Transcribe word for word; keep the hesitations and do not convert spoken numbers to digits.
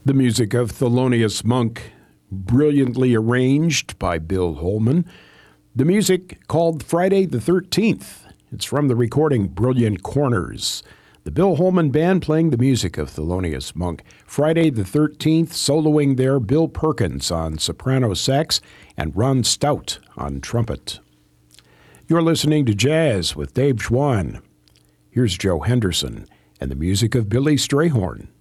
The music of Thelonious Monk, brilliantly arranged by Bill Holman. The music called Friday the thirteenth. It's from the recording Brilliant Corners. The Bill Holman Band playing the music of Thelonious Monk. Friday the thirteenth, soloing there, Bill Perkins on soprano sax and Ron Stout on trumpet. You're listening to Jazz with Dave Schwann. Here's Joe Henderson and the music of Billy Strayhorn.